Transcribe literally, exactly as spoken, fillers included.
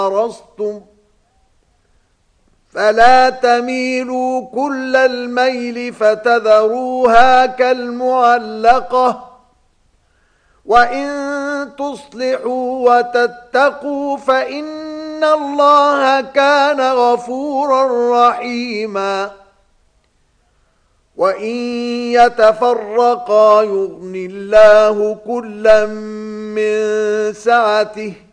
أرستم فلا تميلوا كل الميل فتذروها كالمعلقة وإن تصلحوا وتتقوا فإن الله كان غفورا رحيما وإن يتفرقا يغني الله كلا من سعته